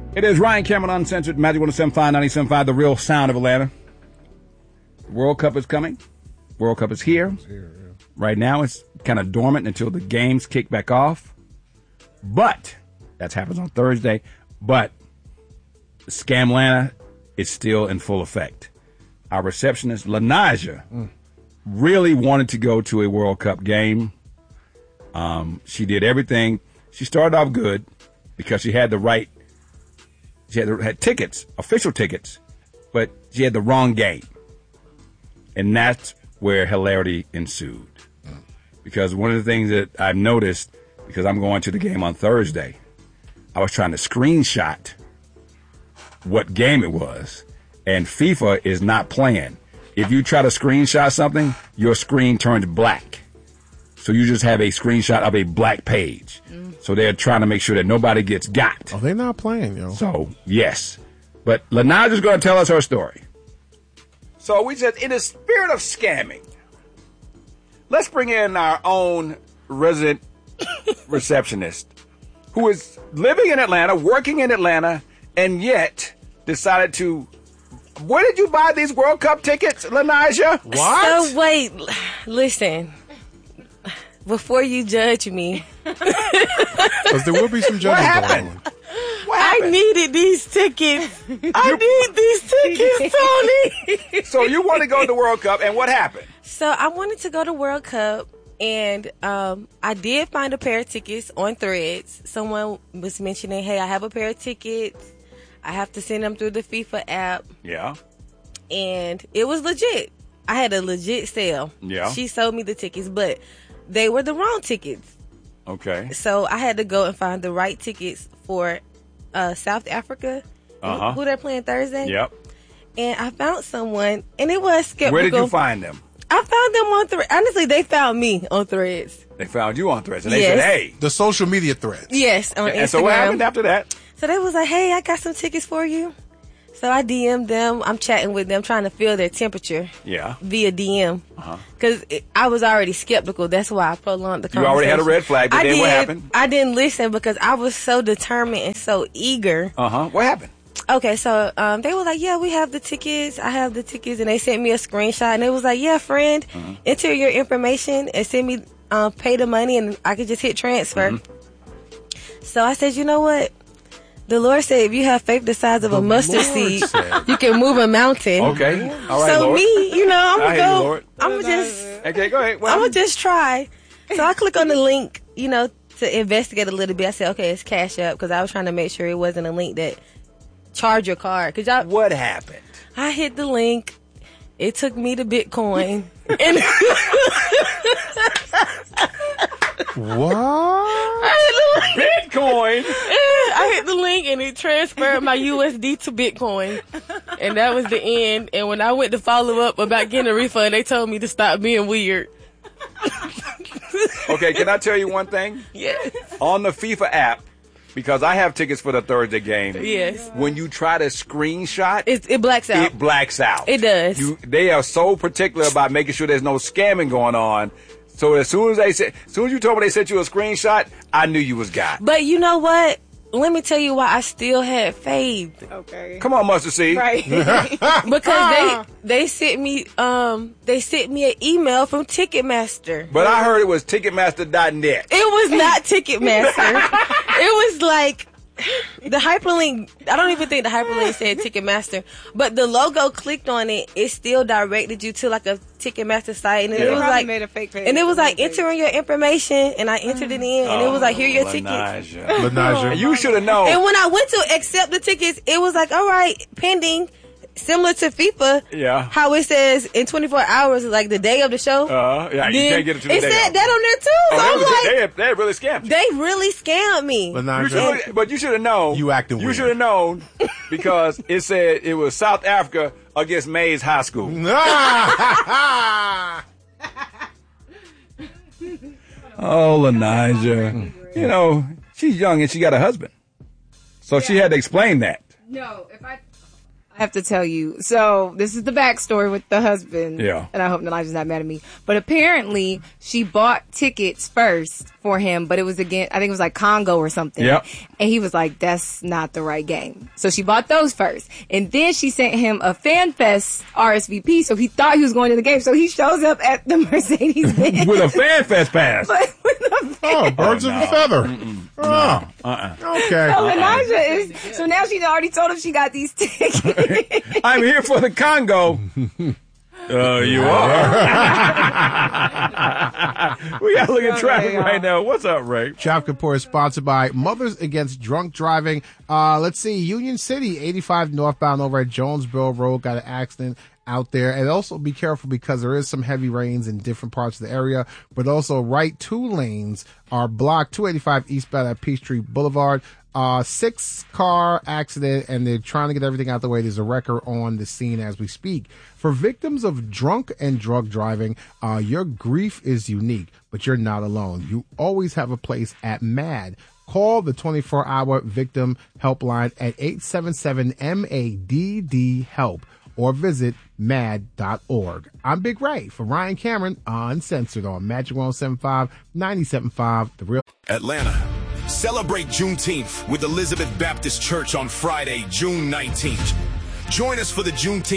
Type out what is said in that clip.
It is Ryan Cameron Uncensored, Magic 107.5, 97.5, the real sound of Atlanta. World Cup is coming. World Cup is here. Right now, it's kind of dormant until the games kick back off. But, that happens on Thursday. But, Scamlanta is still in full effect. Our receptionist, Lanaja, really wanted to go to a World Cup game. She did everything. She started off good because she had the right, had tickets, official tickets, but she had the wrong game. And that's where hilarity ensued. Because one of the things that I've noticed, because I'm going to the game on Thursday, I was trying to screenshot what game it was, and FIFA is not playing. If you try to screenshot something, your screen turns black. So you just have a screenshot of a black page. So they're trying to make sure that nobody gets got. Oh, they're not playing, yo. So, yes. But Lanaja's going to tell us her story. So we said, in the spirit of scamming, let's bring in our own resident receptionist who is living in Atlanta, working in Atlanta, and yet decided to... Where did you buy these World Cup tickets, Lanaja? What? So wait, listen. Before you judge me. Because there will be some judging going on. I needed these tickets. I need these tickets, Tony. So you want to go to the World Cup, and what happened? So I wanted to go to World Cup, and I did find a pair of tickets on Threads. Someone was mentioning, hey, I have a pair of tickets. I have to send them through the FIFA app. Yeah. And it was legit. I had a legit sale. Yeah. She sold me the tickets, but they were the wrong tickets. Okay. So I had to go and find the right tickets for South Africa, who they're playing Thursday. Yep. And I found someone, and it was skeptical. Where did you find them? I found them on Threads. Honestly, they found me on Threads. They found you on Threads, and they said, hey. The social media Threads. Yes, on Instagram. And so what happened after that? So they was like, hey, I got some tickets for you. So I DM'd them. I'm chatting with them, trying to feel their temperature. Yeah. Via DM. Because I was already skeptical. That's why I prolonged the conversation. You already had a red flag, but then what happened? I didn't listen because I was so determined and so eager. What happened? Okay, so they were like, yeah, we have the tickets. I have the tickets. And they sent me a screenshot. And they was like, yeah, friend, enter your information and send me, pay the money and I could just hit transfer. So I said, you know what? The Lord said, if you have faith the size of a mustard seed, you can move a mountain. Okay. All right, so Lord. me, I'm going to go. Lord. I'm going to just. Okay, go ahead. I'm going to just try. So I click on the link, to investigate a little bit. I said, okay, it's Cash App, because I was trying to make sure it wasn't a link that charged your card. What happened? I hit the link. It took me to Bitcoin. And what? Bitcoin? I hit the link and it transferred my USD to Bitcoin. And that was the end. And when I went to follow up about getting a refund, they told me to stop being weird. Okay, can I tell you one thing? Yes. On the FIFA app, because I have tickets for the Thursday game. Yes. When you try to screenshot, it blacks out. It blacks out. It does. They are so particular about making sure there's no scamming going on. So as soon as you told me they sent you a screenshot, I knew you was got. But you know what? Let me tell you why I still had faith. Okay. Come on, Mustard Seed. Right. Because they sent me an email from Ticketmaster. But I heard it was Ticketmaster.net. It was not Ticketmaster. It was like the hyperlink. I don't even think the hyperlink said Ticketmaster, but the logo clicked on it. It still directed you to like a Ticketmaster site, and it was like made a fake page. And it was like entering your information, and I entered it in, and it was like, here are your tickets. Lanaja. You should have known. And when I went to accept the tickets, it was like, all right, pending. Similar to FIFA, how it says in 24 hours, like the day of the show. Yeah, you can't get it to the day. It said that on there too. So I'm like, they really scammed you. They really scammed me. But you should have known. You acting weird. You should have known because it said it was South Africa against Mays High School. Oh, Lanaja. She's young and she got a husband. So she had to explain that. No, I have to tell you. So this is the backstory with the husband. Yeah. And I hope Nalaja's not mad at me. But apparently she bought tickets first for him, but it was again, I think it was like Congo or something. Yep. And he was like, that's not the right game. So she bought those first. And then she sent him a FanFest RSVP, so he thought he was going to the game. So he shows up at the Mercedes-Benz. With a FanFest pass. But with a Birds of a feather. Okay. So now she's already told him she got these tickets. I'm here for the Congo. You are. We got to look at traffic right now. What's up, Ray? Traffic Report is sponsored by Mothers Against Drunk Driving. Let's see, Union City, 85 northbound over at Jonesboro Road, got an accident out there. And also be careful because there is some heavy rains in different parts of the area, but also right 2 lanes are blocked. 285 eastbound at Peachtree Boulevard. 6-car accident, and they're trying to get everything out the way. There's a wrecker on the scene as we speak. For victims of drunk and drug driving, your grief is unique, but you're not alone. You always have a place at MAD. Call the 24-hour victim helpline at 877-MADD-HELP or visit mad.org. I'm Big Ray for Ryan Cameron, Uncensored on Magic 107.5, 97.5, The Real. Atlanta. Celebrate Juneteenth with Elizabeth Baptist Church on Friday, June 19th. Join us for the Juneteenth